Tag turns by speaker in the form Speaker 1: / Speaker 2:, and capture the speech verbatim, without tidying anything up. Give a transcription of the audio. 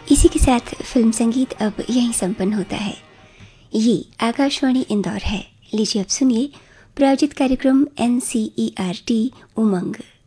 Speaker 1: इसी के साथ फिल्म संगीत अब यहीं संपन्न होता है। ये आकाशवाणी इंदौर है। लीजिए अब सुनिए प्रायोजित कार्यक्रम N C E R T उमंग।